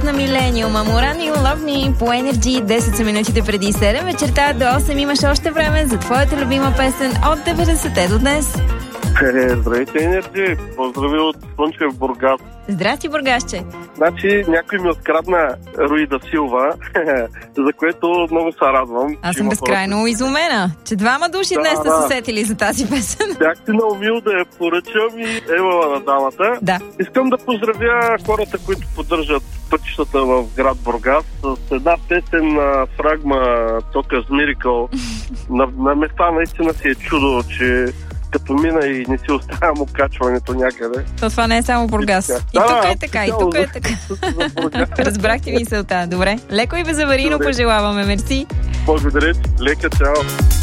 на Милениума. Morning Love Me по Energy. 10 са минутите преди 7 вечерта. До 8 имаш още време за твоята любима песен от 90-те до днес. Здравейте, Енерджи! Поздрави от Слънчев Бургас. Здрасти, бургасче! Значи, някой ми открадна Руи да Силва, за което много се радвам. Аз съм безкрайно изумена, че двама души днес сте се сетили за тази песен. Бях ти наумил да я поръчам и евала на дамата. Да. Искам да поздравя хората, които поддържат пътищата в град Бургас с една песен на Фрагма Toka's Miracle. На места наистина си е чудо, че като мина и не си оставям окачването някъде. То това не е само Бургас. И тук е така, и тук е така. Разбрахте мисълта. Добре. Леко и безаварийно пожелаваме. Мерси. Благодаря. Лека, чао.